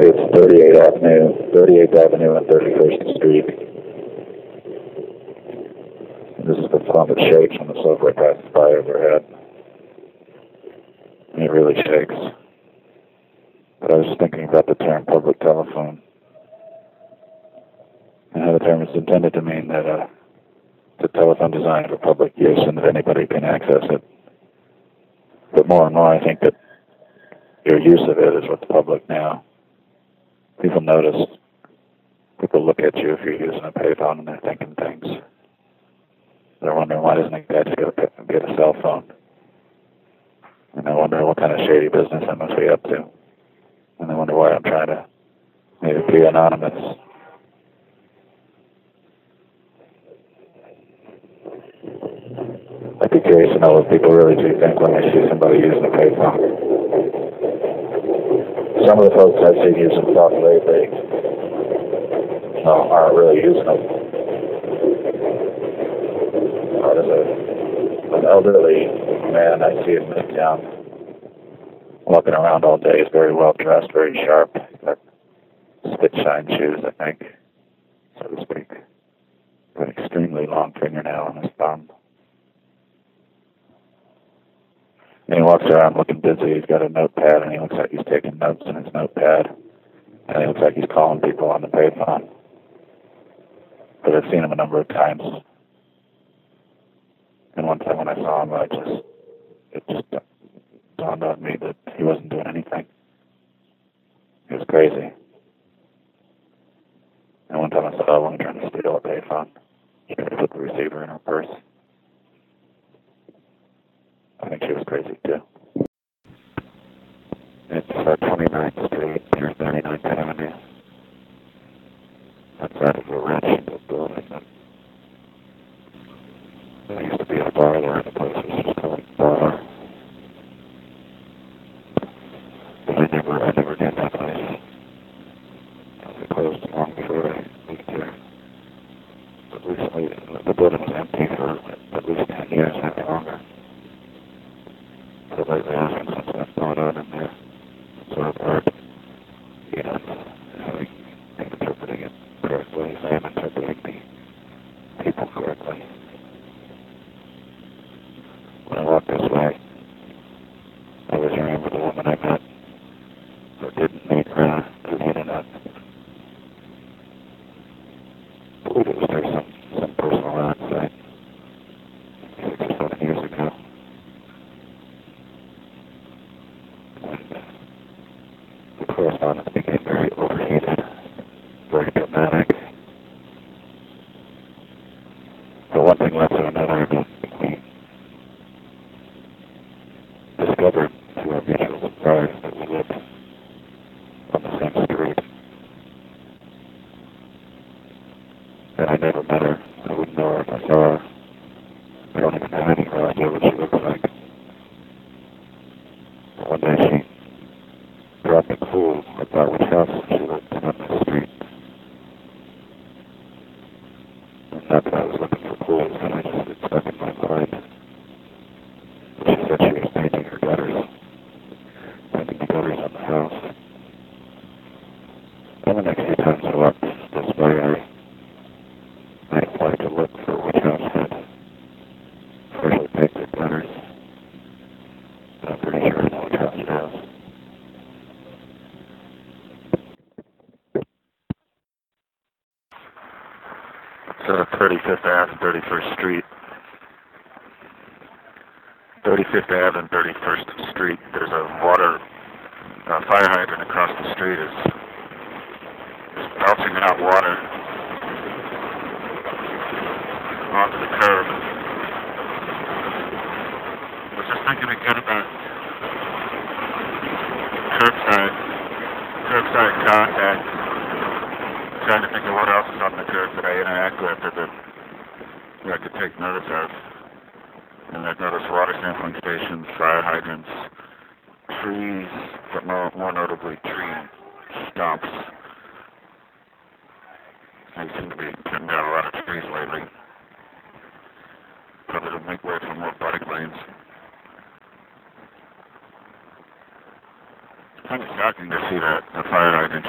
it's 38th Avenue and 31st Street. This is the phone that shakes when the subway passes by overhead. And it really shakes. But I was thinking about the term public telephone, and how the term is intended to mean that it's a telephone designed for public use and that anybody can access it. But more and more I think that your use of it is what's public now. People notice, people look at you if you're using a payphone and they're thinking things. They're wondering, why doesn't a guy just get a cell phone? And I wonder what kind of shady business I must be up to. And I wonder why I'm trying to maybe be anonymous. I'd be curious to know what people really do think when they see somebody using a payphone. Some of the folks I've seen using stuff lately aren't really using them. There's an elderly man I see in Midtown walking around all day. He's very well dressed, very sharp. He's got spit shine shoes, I think, so to speak. An extremely long fingernail on his thumb. And he walks around looking busy. He's got a notepad, and he looks like he's taking notes in his notepad. And he looks like he's calling people on the payphone. But I've seen him a number of times. And one time when I saw him, it just dawned on me that he wasn't doing anything. He was crazy. And one time I saw a woman trying to steal a payphone. She tried to put the receiver in her purse. I think she was crazy too. It's 29th Street near 39th Avenue. Outside of a ranch building. There used to be a bar there, and the place was just called Bar. But I never did that place. It closed long before I moved here. But recently, the building was empty for at least 10 years, maybe longer. So lately I've been some stuff going on in there. Sort of art. I'm interpreting it correctly. I am interpreting the people correctly. When I walk this way, I always remember the woman I met, or didn't meet her through the internet. I believe it was through some personal ad site 6 or 7 years ago. And the correspondence became very overheated, very dramatic. But one thing led to another, and we discovered to our mutual surprise that we lived on the same street. And I never met her. I wouldn't know her if I saw her. I don't even have any idea what she looks like. But one day she dropped a clue about which house she lived in on the street. And not that I was looking for clues, but it stuck in my mind. She said she was painting her gutters, painting the gutters on the house. And the next few times I walked this way, I applied to look for which house had freshly painted gutters. And I'm pretty sure I know which house it is. It's 35th Ave and 31st Street. 35th Ave and 31st Street. There's a fire hydrant across the street is belching out water onto the curb. I was just thinking again about curbside contact. Trying to think of what else is on the curb that I interact with or that I could take notice of. And I've noticed water sampling stations, fire hydrants, trees, but more notably tree stumps. They seem to be cutting down a lot of trees lately. Probably to make way for more bike lanes. It's kind of shocking to see that the fire hydrant